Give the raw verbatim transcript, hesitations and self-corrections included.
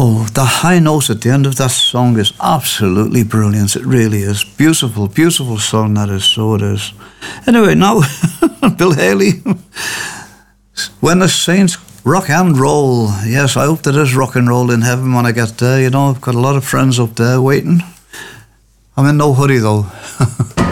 Oh, the high note at the end of that song is absolutely brilliant. It really is. Beautiful, beautiful song that is. So it is. Anyway, now, Bill Haley. When the saints rock and roll. Yes, I hope there is rock and roll in heaven when I get there. You know, I've got a lot of friends up there waiting. I'm in no hurry, though.